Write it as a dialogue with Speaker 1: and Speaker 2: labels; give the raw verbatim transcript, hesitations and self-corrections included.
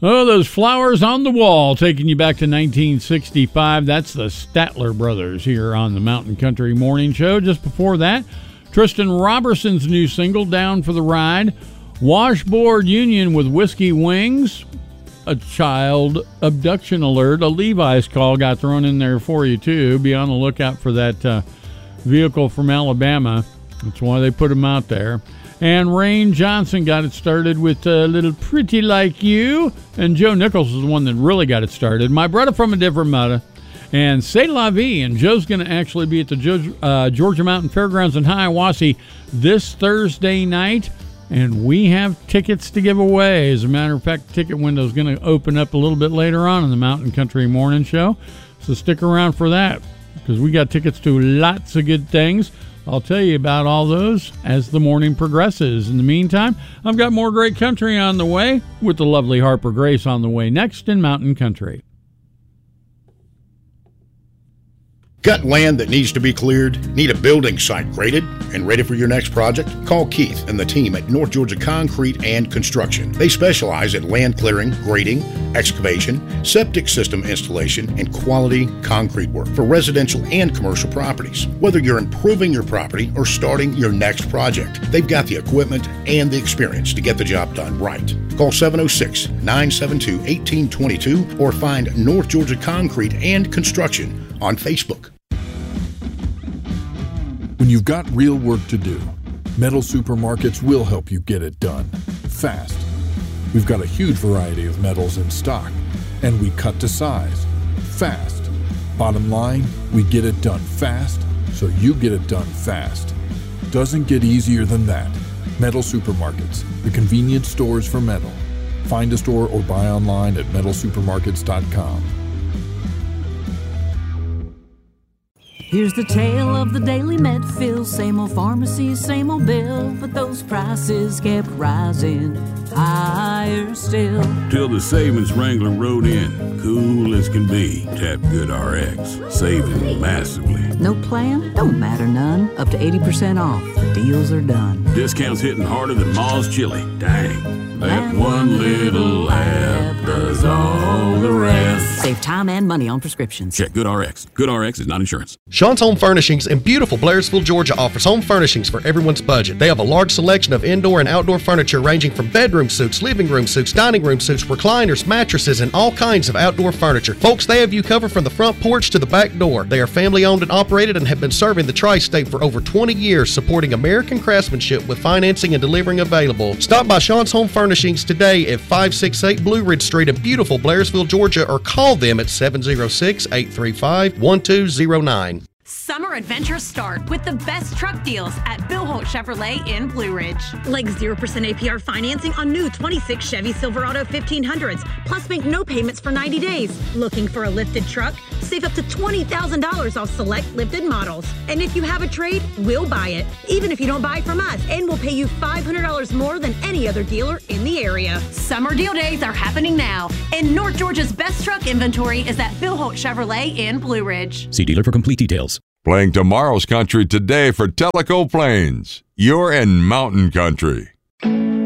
Speaker 1: Oh, those flowers on the wall, taking you back to nineteen sixty-five. That's the Statler Brothers here on the Mountain Country Morning Show. Just before that, Tristan Robertson's new single, Down for the Ride. Washboard Union with Whiskey Wings. A child abduction alert. A Levi's call got thrown in there for you, too. Be on the lookout for that uh, vehicle from Alabama. That's why they put them out there. And Rain Johnson got it started with a little Pretty Like You. And Joe Nichols is the one that really got it started. My Brother from a Different Mother. And C'est La Vie. And Joe's going to actually be at the Georgia, uh, Georgia Mountain Fairgrounds in Hiawassee this Thursday night. And we have tickets to give away. As a matter of fact, the ticket window is going to open up a little bit later on in the Mountain Country Morning Show. So stick around for that, because we got tickets to lots of good things. I'll tell you about all those as the morning progresses. In the meantime, I've got more great country on the way with the lovely Harper Grace on the way next in Mountain Country.
Speaker 2: Got land that needs to be cleared? Need a building site graded and ready for your next project? Call Keith and the team at North Georgia Concrete and Construction. They specialize in land clearing, grading, excavation, septic system installation, and quality concrete work for residential and commercial properties. Whether you're improving your property or starting your next project, they've got the equipment and the experience to get the job done right. Call seven oh six, nine seven two, one eight two two or find North Georgia Concrete and Construction on Facebook.
Speaker 3: When you've got real work to do, Metal Supermarkets will help you get it done fast. We've got a huge variety of metals in stock, and we cut to size fast. Bottom line, we get it done fast, so you get it done fast. Doesn't get easier than that. Metal Supermarkets, the convenience stores for metal. Find a store or buy online at metal supermarkets dot com.
Speaker 4: Here's the tale of the Daily Medfill. Same old pharmacy, same old bill, but those prices kept rising higher still.
Speaker 5: Till the savings wrangler rode in, cool as can be. Tap GoodRx, saving massively.
Speaker 4: No plan? Don't matter none. Up to eighty percent off. The deals are done.
Speaker 5: Discounts hitting harder than Ma's chili. Dang. That one little app does all the rest.
Speaker 4: Save time and money on prescriptions.
Speaker 5: Check GoodRx. GoodRx is not insurance.
Speaker 6: Sean's Home Furnishings in beautiful Blairsville, Georgia offers home furnishings for everyone's budget. They have a large selection of indoor and outdoor furniture ranging from bedroom suites, living room suites, dining room suites, recliners, mattresses, and all kinds of outdoor furniture. Folks, they have you covered from the front porch to the back door. They are family owned and operated and have been serving the tri-state for over twenty years, supporting American craftsmanship with financing and delivering available. Stop by Sean's Home Furnishings today at five sixty-eight Blue Ridge Street in beautiful Blairsville, Georgia, or call them at seven oh six, eight three five, one two oh nine.
Speaker 7: Summer adventures start with the best truck deals at Bill Holt Chevrolet in Blue Ridge. Like zero percent A P R financing on new twenty-six Chevy Silverado fifteen hundreds, plus make no payments for ninety days. Looking for a lifted truck? Save up to twenty thousand dollars off select lifted models. And if you have a trade, we'll buy it, even if you don't buy from us, and we'll pay you five hundred dollars more than any other dealer in the area. Summer deal days are happening now, and North Georgia's best truck inventory is at Bill Holt Chevrolet in Blue Ridge.
Speaker 8: See dealer for complete details.
Speaker 9: Playing tomorrow's country today for Tellico Plains. You're in Mountain Country.